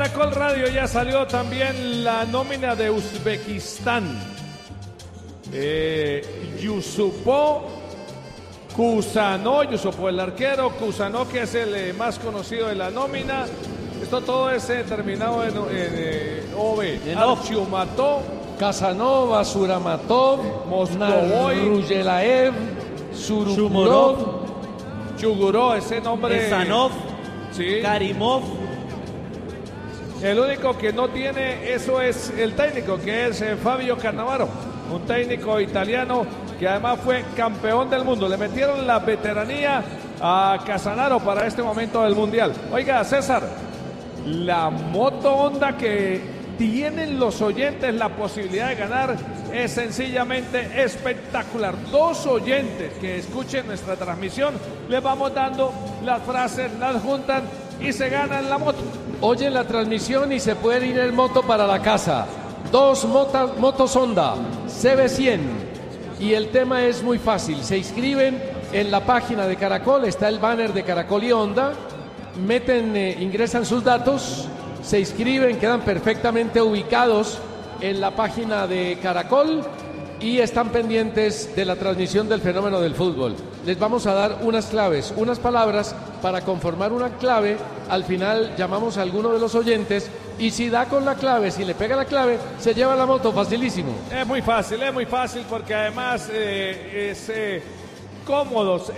Caracol Radio ya salió también la nómina de Uzbekistán. Yusupov Kusanov, Yusupov el arquero, Kusanov que es el más conocido de la nómina. Esto todo es terminado en OV. Archumatov, Casanova, Suramatov, Moskovoy, Ruyelaev, Surumurov, Chugurov, ese nombre. Esanov, Sí. Karimov. El único que no tiene eso es el técnico, que es Fabio Cannavaro, un técnico italiano que además fue campeón del mundo. Le metieron la veteranía a Casanaro para este momento del Mundial. Oiga, César, la moto Honda que tienen los oyentes la posibilidad de ganar es sencillamente espectacular. 2 oyentes que escuchen nuestra transmisión, les vamos dando las frases, las juntan y se ganan la moto. Oyen la transmisión y se pueden ir en moto para la casa. 2 motos Honda CB100. Y el tema es muy fácil. Se inscriben en la página de Caracol, está el banner de Caracol y Honda. Ingresan sus datos, se inscriben, quedan perfectamente ubicados en la página de Caracol y están pendientes de la transmisión del fenómeno del fútbol. Les vamos a dar unas claves, unas palabras para conformar una clave. Al final llamamos a alguno de los oyentes y si da con la clave, si le pega la clave, se lleva la moto, facilísimo. Es muy fácil porque además es cómodos.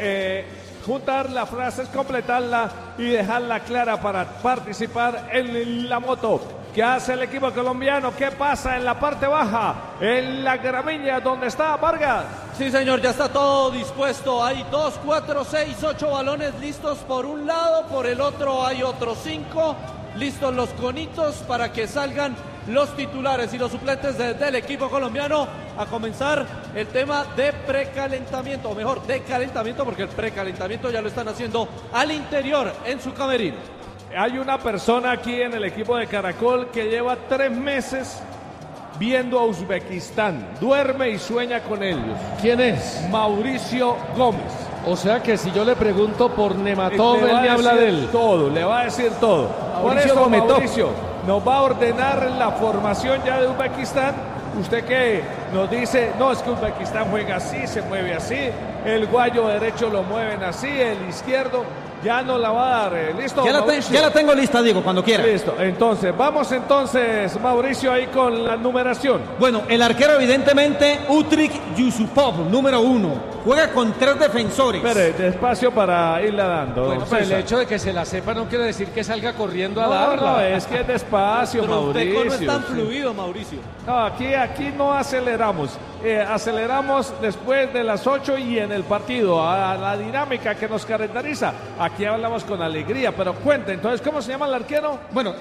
Juntar las frases, completarla y dejarla clara para participar en la moto. ¿Qué hace el equipo colombiano? ¿Qué pasa en la parte baja? En la gramilla donde está Vargas. Sí, señor, ya está todo dispuesto. Hay 2, 4, 6, 8 balones listos por un lado, por el otro hay otros 5. Listos los conitos para que salgan los titulares y los suplentes del equipo colombiano a comenzar el tema de precalentamiento, o mejor, de calentamiento, porque el precalentamiento ya lo están haciendo al interior en su camerino. Hay una persona aquí en el equipo de Caracol que lleva 3 meses viendo a Uzbekistán. Duerme y sueña con ellos. ¿Quién es? Mauricio Gómez. O sea que si yo le pregunto por Nematov, él me habla de él. Todo, le va a decir todo. Por eso, Mauricio, nos va a ordenar la formación ya de Uzbekistán. Usted que nos dice, no, es que Uzbekistán juega así, se mueve así, el guayo derecho lo mueven así, el izquierdo, ya nos la va a dar. ¿Listo, Mauricio? Ya la tengo lista, Diego, cuando quiera. Listo, entonces, vamos Mauricio, ahí con la numeración. Bueno, el arquero evidentemente, Utrik Yusupov, número 1. Juega con 3 defensores. Espere, despacio para irla dando. Bueno, pues el hecho de que se la sepa no quiere decir que salga corriendo a No, darla. no, es que es despacio, Mauricio. No es tan fluido, Mauricio. No, aquí no aceleramos. Aceleramos después de las 8 y en el partido, a la dinámica que nos caracteriza. Aquí hablamos con alegría, pero cuente, entonces, ¿cómo se llama el arquero? Bueno,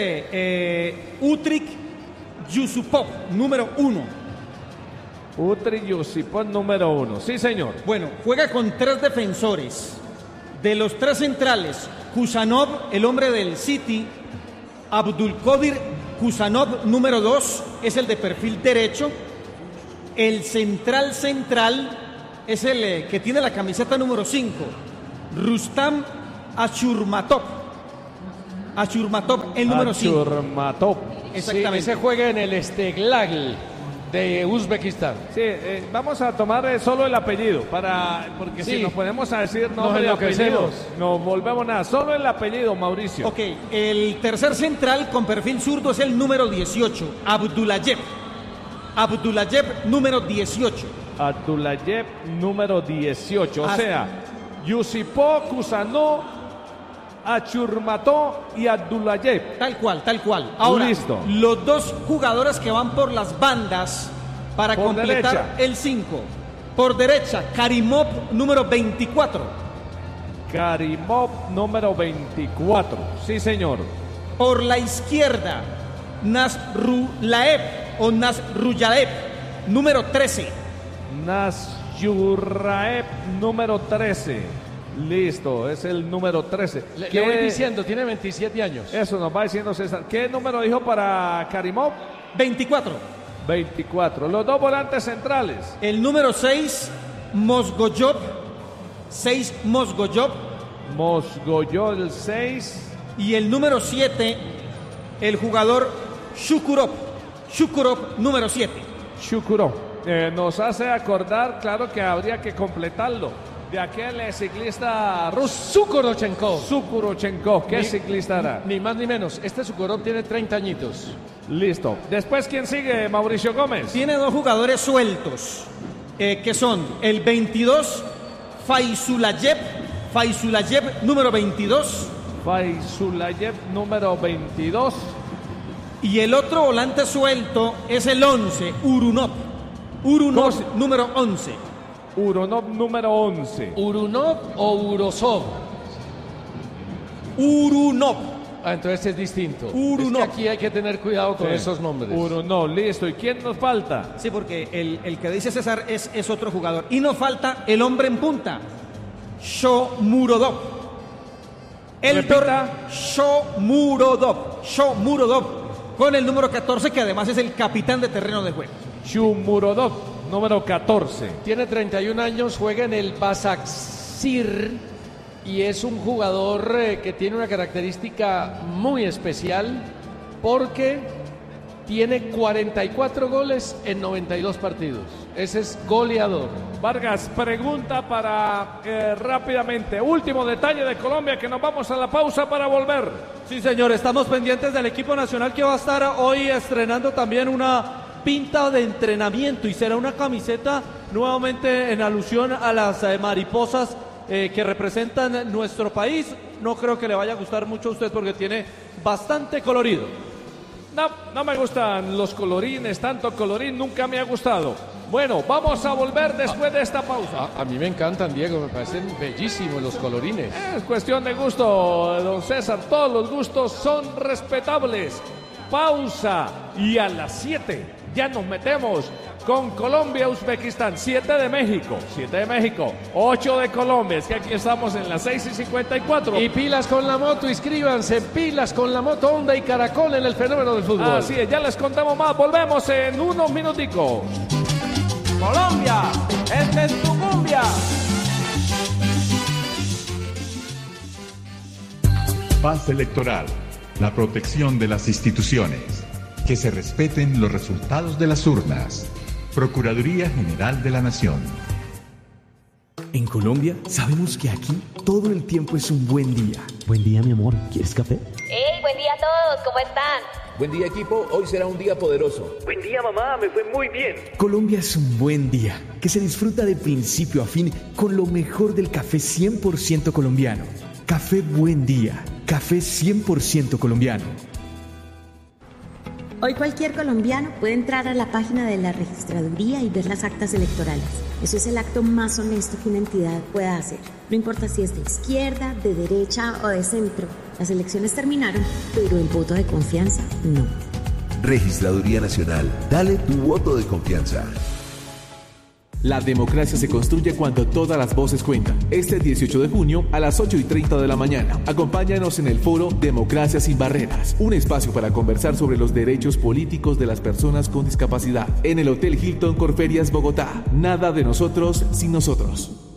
ese Utrik Yusupov, número 1. Utrik Yusupov, número 1. Sí, señor. Bueno, juega con 3 defensores. De los 3 centrales, Kusanov, el hombre del City, Abdulkadir Kusanov, número 2, es el de perfil derecho. El central es el que tiene la camiseta número 5, Rustam Ashurmatov, el número 5. Ashurmatov. Exactamente. Sí, ese juega en el Esteghlal de Uzbekistán. Sí, vamos a tomar solo el apellido, porque Sí. si nos ponemos a decir nombre y enloquecemos. apellidos, nos volvemos nada. Solo el apellido, Mauricio. Ok, el tercer central con perfil zurdo es el número 18, Abdulayev, número 18. Abdulayev, número 18. O Hasta- sea, Yusupov, Kusanov, Ashurmatov y Abdulayev. Tal cual. Ahora, Listo. los 2 jugadores que van por las bandas para Por completar derecha. el 5. Por derecha, Karimov, número 24. Karimov, número 24. Sí, señor. Por la izquierda, Nasrulaev o Nasrullaev, número 13. Nasyuraev, número 13. Listo, es el número 13. Le voy diciendo, tiene 27 años. Eso nos va diciendo César. ¿Qué número dijo para Karimov? 24. 24. Los 2 volantes centrales. El número 6, Mosgoyov. Mosgoyov, el 6. Y el número 7, el jugador Shukurov número 7. Shukurov. Nos hace acordar, claro, que habría que completarlo, de aquel ciclista ruso. Sukhorchenko. ¿Qué ciclista era? Ni más ni menos. Este Shukurov tiene 30 añitos. Listo. Después, ¿quién sigue, Mauricio Gómez? Tiene dos jugadores sueltos, que son el 22, Faizulayev número 22. Faizulayev número 22. Y el otro volante suelto es el 11, Urunov número 11. Urunov número 11. ¿Urunov o Urosov? Urunov. Entonces es distinto. Urunov. Es que aquí hay que tener cuidado con esos nombres. Urunov, listo. ¿Y quién nos falta? Sí, porque el que dice César es otro jugador. Y nos falta el hombre en punta, Shomurodov. Shomurodov, con el número 14, que además es el capitán de terreno de juego. Shomurodov, número 14. Tiene 31 años, juega en el Basaksehir y es un jugador que tiene una característica muy especial porque tiene 44 goles en 92 partidos. Ese es goleador. Vargas, pregunta para rápidamente. Último detalle de Colombia, que nos vamos a la pausa para volver. Sí, señor, estamos pendientes del equipo nacional que va a estar hoy estrenando también una pinta de entrenamiento y será una camiseta nuevamente en alusión a las mariposas que representan nuestro país. No creo que le vaya a gustar mucho a usted porque tiene bastante colorido. No me gustan los colorines, tanto colorín nunca me ha gustado. Bueno, vamos a volver después de esta pausa. A mí me encantan, Diego, me parecen bellísimos los colorines. Es cuestión de gusto, don César, todos los gustos son respetables. Pausa y a las 7 ya nos metemos con Colombia-Uzbekistán. 7 de México, 8 de Colombia. Es que aquí estamos en las 6:54. Y pilas con la moto, inscríbanse, pilas con la moto Honda y Caracol en el fenómeno del fútbol. Así es, ya les contamos más. Volvemos en unos minuticos. Colombia, esta es tu cumbia. Paz electoral, la protección de las instituciones, que se respeten los resultados de las urnas. Procuraduría General de la Nación. En Colombia sabemos que aquí todo el tiempo es un buen día. Buen día, mi amor. ¿Quieres café? ¡Hey! Buen día a todos. ¿Cómo están? Buen día, equipo. Hoy será un día poderoso. Buen día, mamá. Me fue muy bien. Colombia es un buen día que se disfruta de principio a fin con lo mejor del café 100% colombiano. Café Buen Día. Café 100% colombiano. Hoy cualquier colombiano puede entrar a la página de la registraduría y ver las actas electorales. Eso es el acto más honesto que una entidad pueda hacer. No importa si es de izquierda, de derecha o de centro. Las elecciones terminaron, pero el voto de confianza no. Registraduría Nacional. Dale tu voto de confianza. La democracia se construye cuando todas las voces cuentan. Este 18 de junio a las 8:30 de la mañana. Acompáñanos en el foro Democracia sin Barreras, un espacio para conversar sobre los derechos políticos de las personas con discapacidad. En el Hotel Hilton Corferias, Bogotá. Nada de nosotros sin nosotros.